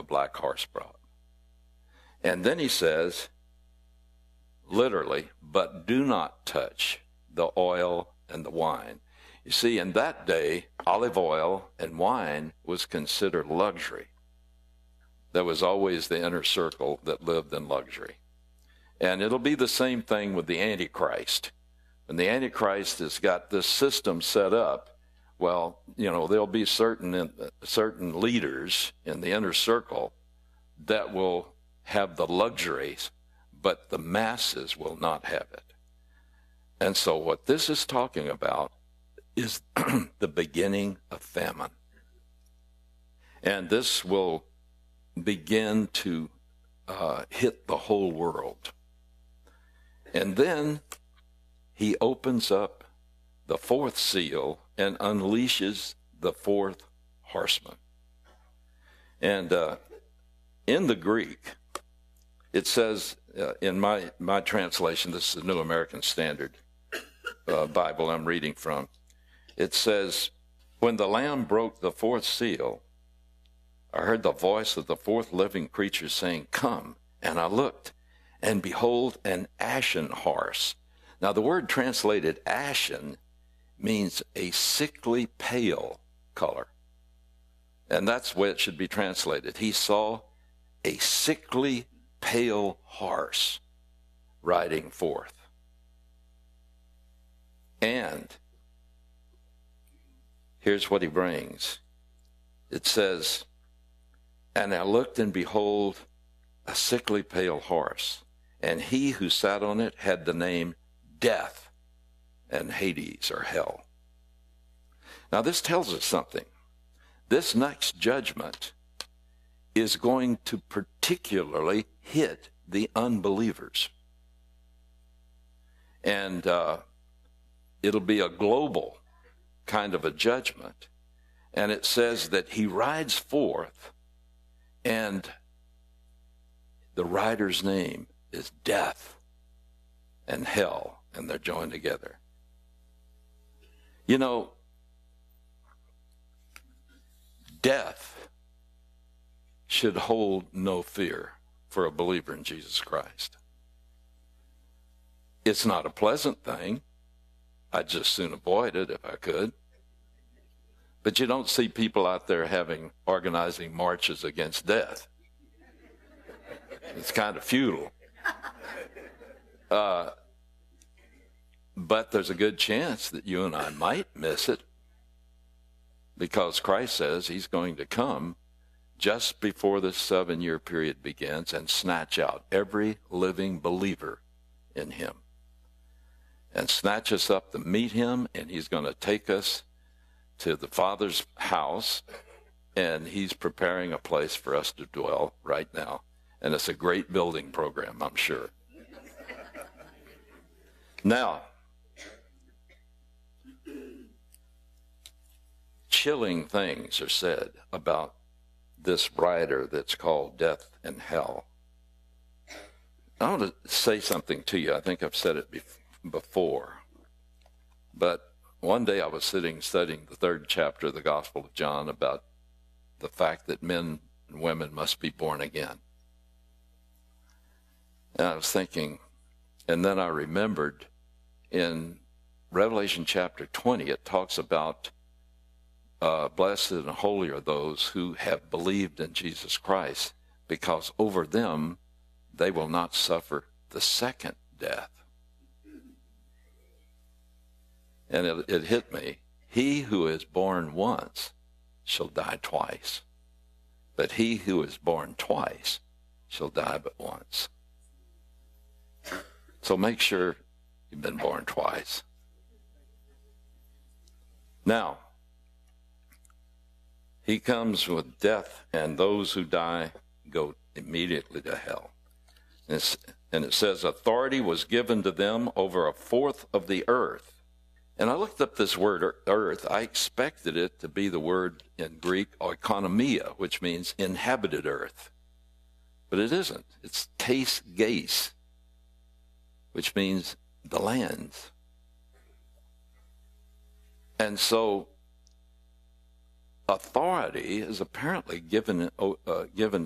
black horse brought. And then he says, literally, but do not touch the oil and the wine. You see, in that day, olive oil and wine was considered luxury. There was always the inner circle that lived in luxury. And it'll be the same thing with the Antichrist. When the Antichrist has got this system set up, well, there'll be certain leaders in the inner circle that will have the luxuries, but the masses will not have it. And so what this is talking about is the beginning of famine. And this will begin to hit the whole world. And then he opens up the fourth seal and unleashes the fourth horseman. And in the Greek, it says, in my translation, this is the New American Standard Bible I'm reading from, it says, when the Lamb broke the fourth seal, I heard the voice of the fourth living creature saying, come. And I looked, and behold, an ashen horse. Now, the word translated ashen means a sickly pale color. And that's the way it should be translated. He saw a sickly pale horse riding forth. And here's what he brings. It says, and I looked, and behold, a sickly pale horse, and he who sat on it had the name Death and Hades, or hell. Now this tells us something. This next judgment is going to particularly hit the unbelievers. And it'll be a global kind of a judgment. And it says that he rides forth, and the rider's name is Death and Hell, and they're joined together. Death should hold no fear for a believer in Jesus Christ. It's not a pleasant thing. I'd just soon avoid it if I could. But you don't see people out there organizing marches against death. It's kind of futile. But there's a good chance that you and I might miss it, because Christ says he's going to come just before this 7-year period begins and snatch out every living believer in him and snatch us up to meet him, and he's going to take us to the Father's house, and he's preparing a place for us to dwell right now. And it's a great building program, I'm sure. Now, chilling things are said about this rider that's called Death and Hell. I want to say something to you. I think I've said it before. But one day I was studying the 3rd chapter of the Gospel of John about the fact that men and women must be born again. And I was thinking, and then I remembered in Revelation chapter 20, it talks about blessed and holy are those who have believed in Jesus Christ, because over them they will not suffer the second death. And it hit me. He who is born once shall die twice, but he who is born twice shall die but once. So make sure you've been born twice. Now, he comes with death, and those who die go immediately to hell. And it says, authority was given to them over a fourth of the earth. And I looked up this word earth. I expected it to be the word in Greek, oikonomia, which means inhabited earth. But it isn't. It's tes geis, which means the lands. And so authority is apparently given